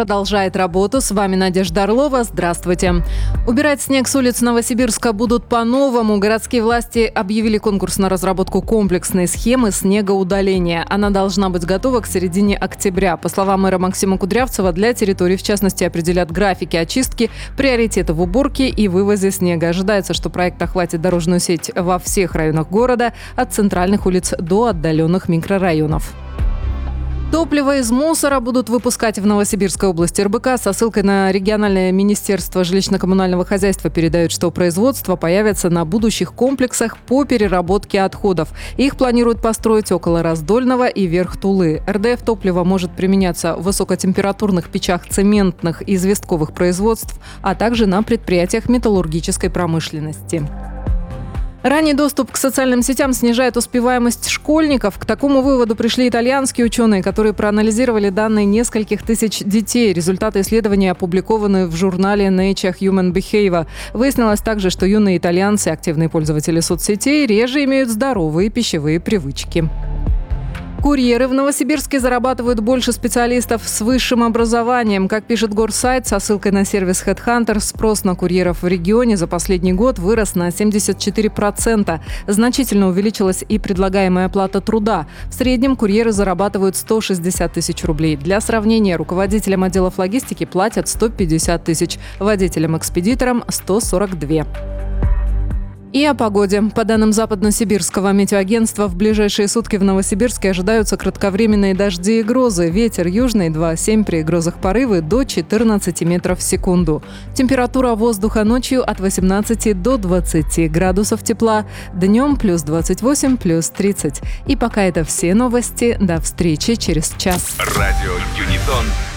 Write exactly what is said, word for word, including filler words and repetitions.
продолжает работу. С вами Надежда Орлова. Здравствуйте. Убирать снег с улиц Новосибирска будут по-новому. Городские власти объявили конкурс на разработку комплексной схемы снегоудаления. Она должна быть готова к середине октября. По словам мэра Максима Кудрявцева, для территории, в частности, определят графики очистки, приоритеты в уборке и вывозе снега. Ожидается, что проект охватит дорожную сеть во всех районах города, от центральных улиц до отдаленных микрорайонов. Топливо из мусора будут выпускать в Новосибирской области. эр бэ ка со ссылкой на региональное министерство жилищно-коммунального хозяйства передает, что производство появится на будущих комплексах по переработке отходов. Их планируют построить около Раздольного и Верх-Тулы. эр дэ эф топливо может применяться в высокотемпературных печах цементных и известковых производств, а также на предприятиях металлургической промышленности. Ранний доступ к социальным сетям снижает успеваемость школьников. К такому выводу пришли итальянские ученые, которые проанализировали данные нескольких тысяч детей. Результаты исследования опубликованы в журнале Nature Human Behavior. Выяснилось также, что юные итальянцы, активные пользователи соцсетей, реже имеют здоровые пищевые привычки. Курьеры в Новосибирске зарабатывают больше специалистов с высшим образованием. Как пишет Горсайт, со ссылкой на сервис HeadHunter, спрос на курьеров в регионе за последний год вырос на семьдесят четыре процента. Значительно увеличилась и предлагаемая оплата труда. В среднем курьеры зарабатывают сто шестьдесят тысяч рублей. Для сравнения, руководителям отделов логистики платят сто пятьдесят тысяч, водителям-экспедиторам – сто сорок два. И о погоде. По данным Западно-Сибирского метеоагентства, в ближайшие сутки в Новосибирске ожидаются кратковременные дожди и грозы. Ветер южный два семь, при грозах порывы до четырнадцати метров в секунду. Температура воздуха ночью от восемнадцати до двадцати градусов тепла. Днем плюс двадцать восемь, плюс тридцать. И пока это все новости. До встречи через час. Радио Юнитон.